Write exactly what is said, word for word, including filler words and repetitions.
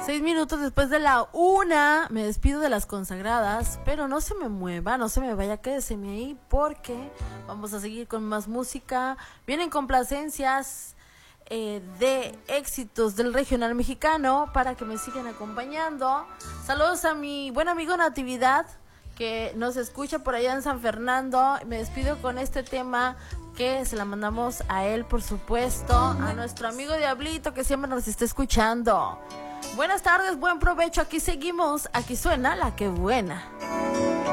Seis minutos después de la una, me despido de las consagradas, pero no se me mueva, no se me vaya, quédeseme ahí porque vamos a seguir con más música. Vienen complacencias eh, de éxitos del regional mexicano para que me sigan acompañando. Saludos a mi buen amigo Natividad, que nos escucha por allá en San Fernando. Me despido con este tema que se la mandamos a él, por supuesto, a nuestro amigo Diablito que siempre nos está escuchando. Buenas tardes, buen provecho, aquí seguimos, aquí suena La Que Buena.